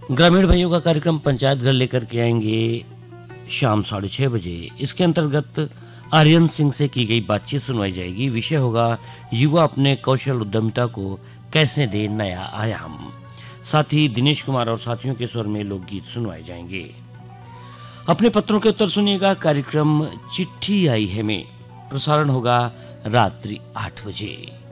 ग्रामीण भाइयों का कार्यक्रम पंचायत घर लेकर के आएंगे शाम 6:30 बजे। इसके अंतर्गत आर्यन सिंह से की गई बातचीत सुनवाई जाएगी। विषय होगा युवा अपने कौशल उद्यमिता को कैसे दे नया आयाम। साथ ही दिनेश कुमार और साथियों के स्वर में लोकगीत सुनवाए जाएंगे। अपने पत्रों के उत्तर सुनिएगा। कार्यक्रम चिट्ठी आई है में प्रसारण होगा रात्रि 8 बजे।